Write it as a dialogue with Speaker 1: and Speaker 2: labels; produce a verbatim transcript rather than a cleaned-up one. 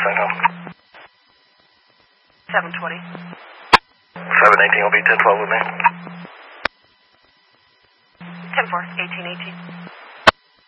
Speaker 1: sign home.
Speaker 2: seven twenty.
Speaker 1: seven eighteen will be ten twelve with me.
Speaker 2: ten four, eighteen eighteen.